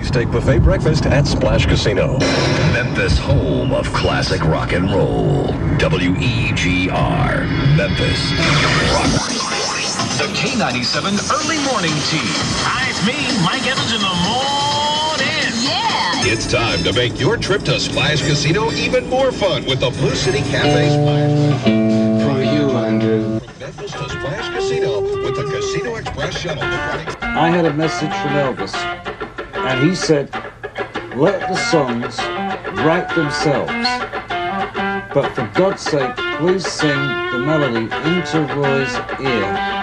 Steak Buffet breakfast at Splash Casino. Memphis, home of classic rock and roll. WEGR, Memphis. Rock. The K97 Early Morning Tea. Hi, it's me, Mike Evans in the morning. Yeah. It's time to make your trip to Splash Casino even more fun with the Blue City Cafe Splash. For you, Andrew. From Memphis to Splash Casino with the Casino Express shuttle. I had a message from Elvis, and he said, let the songs write themselves. But for God's sake, please sing the melody into Roy's ear.